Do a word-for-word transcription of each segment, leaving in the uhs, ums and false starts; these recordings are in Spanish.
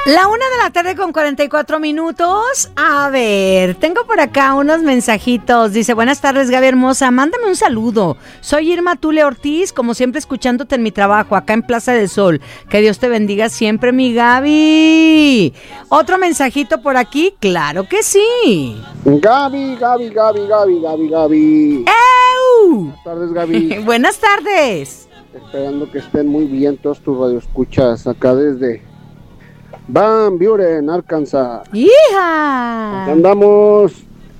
La una de la tarde con cuarenta y cuatro minutos. A ver, tengo por acá unos mensajitos. Dice, buenas tardes, Gaby hermosa, mándame un saludo. Soy Irma Tule Ortiz, como siempre escuchándote en mi trabajo, acá en Plaza del Sol. Que Dios te bendiga siempre, mi Gaby. Otro mensajito por aquí, claro que sí. Gaby, Gaby, Gaby, Gaby, Gaby, Gaby. ¡Ew! Buenas tardes, Gaby. Buenas tardes. Esperando que estén muy bien todos tus radioescuchas acá desde Van Buren, Arkansas. ¡Hija! Acá andamos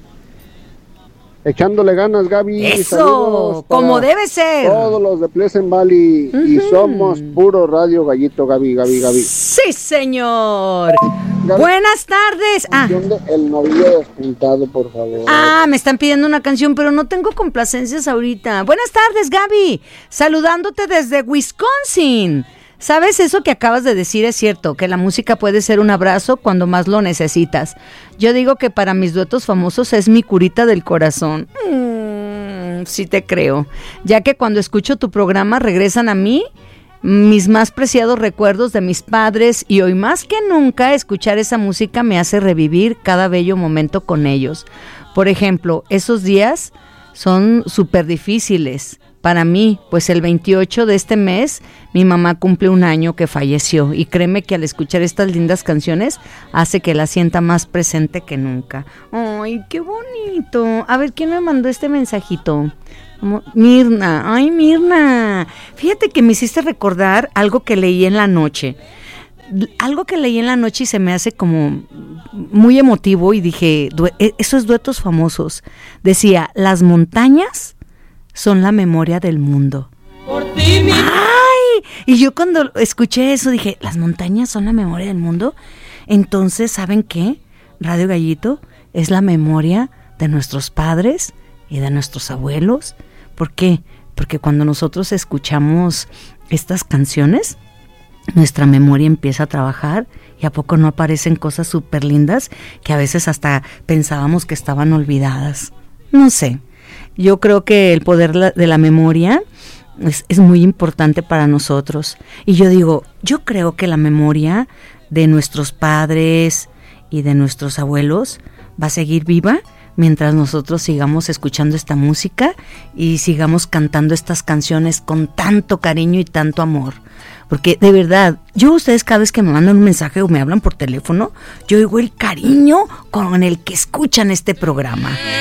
echándole ganas, Gaby. Eso, como debe ser. Todos los de Pleasant Valley. Uh-huh. Y somos puro Radio Gallito, Gaby, Gaby, Gaby. Sí, señor. Gaby, buenas tardes. Ah. De El novillo despuntado, por favor. Ah, me están pidiendo una canción, pero no tengo complacencias ahorita. Buenas tardes, Gaby. Saludándote desde Wisconsin. ¿Sabes? Eso que acabas de decir es cierto, que la música puede ser un abrazo cuando más lo necesitas. Yo digo que para mis duetos famosos es mi curita del corazón. Mm, sí te creo. Ya que cuando escucho tu programa regresan a mí mis más preciados recuerdos de mis padres y hoy más que nunca escuchar esa música me hace revivir cada bello momento con ellos. Por ejemplo, esos días son súper difíciles para mí, pues el veintiocho de este mes mi mamá cumple un año que falleció y créeme que al escuchar estas lindas canciones hace que la sienta más presente que nunca. ¡Ay, qué bonito! A ver, ¿quién me mandó este mensajito? Mirna, ¡ay, Mirna! Fíjate que me hiciste recordar algo que leí en la noche. Algo que leí en la noche y se me hace como muy emotivo y dije, esos duetos famosos. Decía, las montañas son la memoria del mundo. Por ti, mi... ¡Ay! Y yo cuando escuché eso dije, ¿las montañas son la memoria del mundo? Entonces, ¿saben qué? Radio Gallito es la memoria de nuestros padres y de nuestros abuelos. ¿Por qué? Porque cuando nosotros escuchamos estas canciones, nuestra memoria empieza a trabajar y a poco no aparecen cosas súper lindas que a veces hasta pensábamos que estaban olvidadas. No sé. Yo creo que el poder de la memoria es, es muy importante para nosotros. Y yo digo, yo creo que la memoria de nuestros padres y de nuestros abuelos va a seguir viva mientras nosotros sigamos escuchando esta música y sigamos cantando estas canciones con tanto cariño y tanto amor. Porque de verdad, yo ustedes cada vez que me mandan un mensaje o me hablan por teléfono, yo oigo el cariño con el que escuchan este programa.